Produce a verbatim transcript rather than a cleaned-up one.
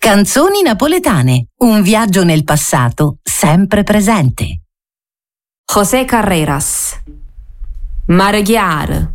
Canzoni napoletane, un viaggio nel passato sempre presente. José Carreras, Mare Chiar.